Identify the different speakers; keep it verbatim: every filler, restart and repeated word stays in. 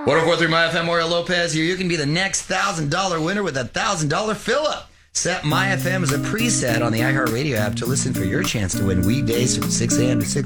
Speaker 1: one oh four point three My F M, Mario Lopez here. You can be the next one thousand dollars winner with a one thousand dollars fill-up. Set My F M as a preset on the iHeartRadio app to listen for your chance to win weekdays from six a.m. to six